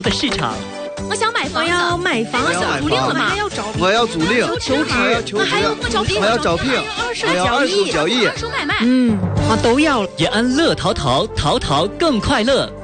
的市场。 我想买房， 我要买房， 我要租赁了嘛， 我要租赁， 求职，我还要招聘， 我要招聘，我要二手交易， 二手买卖， 我都要了。 也安乐淘淘，淘淘更快乐。